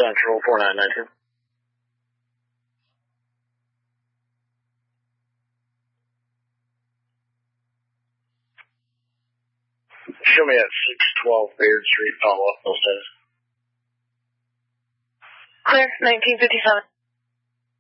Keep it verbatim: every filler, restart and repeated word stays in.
Central, four nine nine two. Show me at six twelve Bayard Street, Palo Alto, Texas. Clear, nineteen fifty-seven.